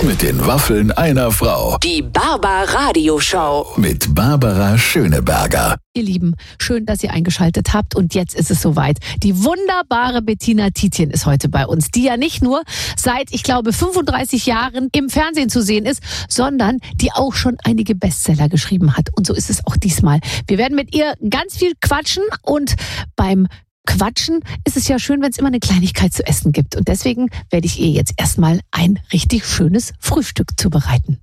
Mit den Waffeln einer Frau. Die Barbara-Radio-Show. Mit Barbara Schöneberger. Ihr Lieben, schön, dass ihr eingeschaltet habt und jetzt ist es soweit. Die wunderbare Bettina Tietjen ist heute bei uns, die ja nicht nur seit, ich glaube, 35 Jahren im Fernsehen zu sehen ist, sondern die auch schon einige Bestseller geschrieben hat. Und so ist es auch diesmal. Wir werden mit ihr ganz viel quatschen und beim Quatschen ist es ja schön, wenn es immer eine Kleinigkeit zu essen gibt. Und deswegen werde ich ihr jetzt erstmal ein richtig schönes Frühstück zubereiten.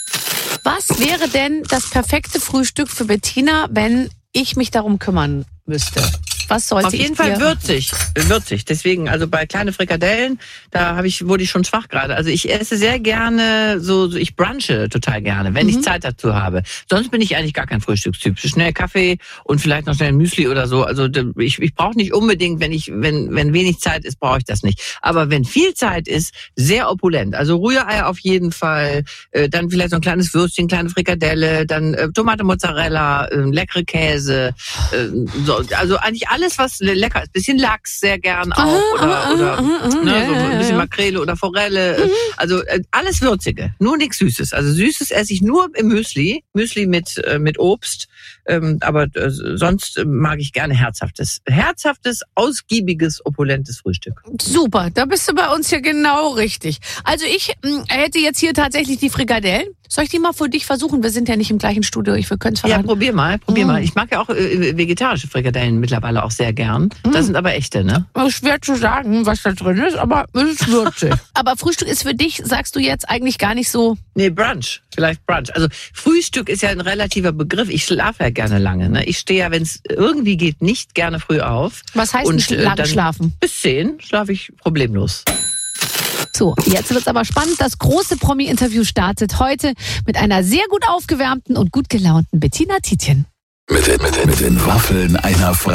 Was wäre denn das perfekte Frühstück für Bettina, wenn ich mich darum kümmern müsste? Was sollte ich Auf jeden Fall würzig. Deswegen, also bei kleine Frikadellen, wurde ich schon schwach gerade. Also ich esse sehr gerne, ich brunche total gerne, wenn ich Zeit dazu habe. Sonst bin ich eigentlich gar kein Frühstückstyp. Schnell Kaffee und vielleicht noch schnell ein Müsli oder so. Also ich brauche nicht unbedingt, wenn wenig Zeit ist, brauche ich das nicht. Aber wenn viel Zeit ist, sehr opulent. Also Rührei auf jeden Fall, dann vielleicht so ein kleines Würstchen, kleine Frikadelle, dann Tomate Mozzarella, leckere Käse, also eigentlich alles, was lecker ist. Bisschen Lachs sehr gern auch. Oder so ein bisschen Makrele oder Forelle. Also alles Würzige. Nur nichts Süßes. Also Süßes esse ich nur im Müsli. Müsli mit Obst. Aber sonst mag ich gerne herzhaftes, ausgiebiges, opulentes Frühstück. Super, da bist du bei uns ja genau richtig. Also ich hätte jetzt hier tatsächlich die Frikadellen. Soll ich die mal für dich versuchen? Wir sind ja nicht im gleichen Studio, wir können es verraten. Ja, probier mal. Ich mag ja auch vegetarische Frikadellen mittlerweile auch sehr gern. Das sind aber echte, ne? Schwer zu sagen, was da drin ist, aber es ist würzig. Aber Frühstück ist für dich, sagst du jetzt, eigentlich gar nicht so... Nee, Brunch. Vielleicht Brunch. Also Frühstück ist ja ein relativer Begriff. Ich schlafe ja gerne lange. Ne? Ich stehe ja, wenn es irgendwie geht, nicht gerne früh auf. Was heißt nicht lange schlafen? Bis 10 schlafe ich problemlos. So, jetzt wird's aber spannend. Das große Promi-Interview startet heute mit einer sehr gut aufgewärmten und gut gelaunten Bettina Tietjen. Mit den Waffeln einer Frau.